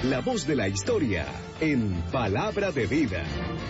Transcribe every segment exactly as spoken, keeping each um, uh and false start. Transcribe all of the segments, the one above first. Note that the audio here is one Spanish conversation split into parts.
la voz de la historia, en Palabra de Vida.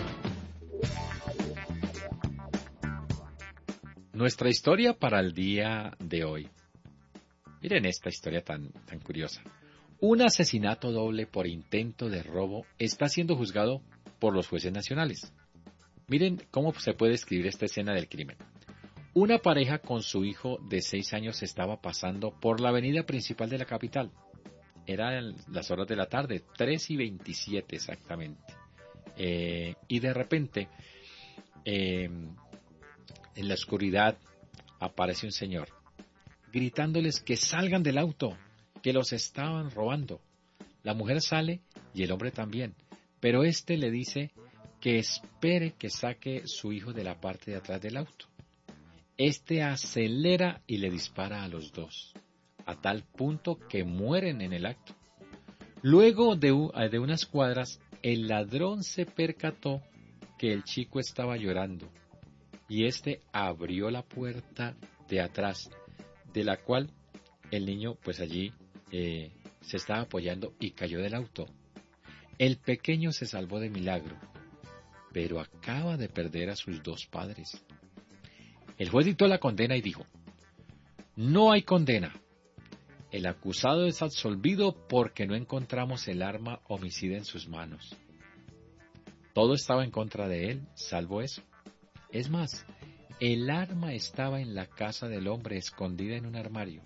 Nuestra historia para el día de hoy. Miren esta historia tan, tan curiosa. Un asesinato doble por intento de robo está siendo juzgado por los jueces nacionales. Miren cómo se puede escribir esta escena del crimen. Una pareja con su hijo de seis años estaba pasando por la avenida principal de la capital. Eran las horas de la tarde, tres y veintisiete exactamente. Eh, y de repente, eh, en la oscuridad, aparece un señor, gritándoles que salgan del auto, que los estaban robando. La mujer sale y el hombre también, pero este le dice que espere que saque su hijo de la parte de atrás del auto. Este acelera y le dispara a los dos, a tal punto que mueren en el acto. Luego de, de unas cuadras, el ladrón se percató que el chico estaba llorando y este abrió la puerta de atrás, de la cual el niño pues allí eh, se estaba apoyando y cayó del auto. El pequeño se salvó de milagro, pero acaba de perder a sus dos padres. El juez dictó la condena y dijo: no hay condena. El acusado es absolvido porque no encontramos el arma homicida en sus manos. Todo estaba en contra de él, salvo eso. Es más, el arma estaba en la casa del hombre, escondida en un armario.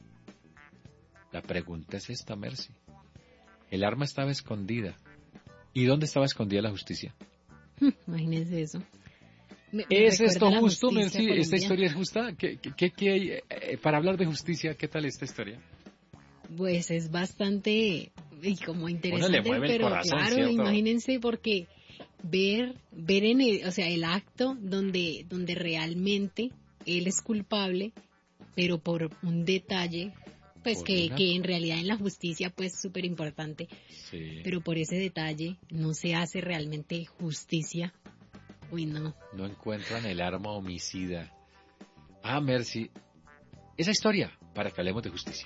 La pregunta es esta, Mercy. El arma estaba escondida. ¿Y dónde estaba escondida la justicia? Imagínese eso. Me, me ¿Es esto justo, Mercy? colombiana. ¿Esta historia es justa? ¿Qué, qué, qué hay, eh, para hablar de justicia, qué tal esta historia? Pues es bastante y como interesante, Bueno, le mueve el pero corazón, claro, ¿cierto? imagínense porque ver ver en el, o sea, el acto donde donde realmente él es culpable, pero por un detalle, pues Por que una- que en realidad en la justicia pues súper importante, Sí. pero por ese detalle no se hace realmente justicia. Uy, no. No encuentran el arma homicida. Ah, Mercy. Esa historia, para que hablemos de justicia.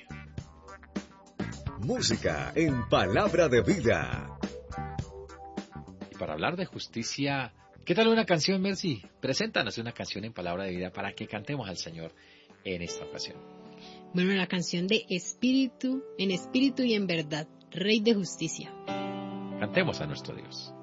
Música en Palabra de Vida. Y para hablar de justicia, ¿qué tal una canción, Mercy? Preséntanos una canción en Palabra de Vida para que cantemos al Señor en esta ocasión. Bueno, la canción de Espíritu, en espíritu y en verdad, Rey de Justicia. Cantemos a nuestro Dios.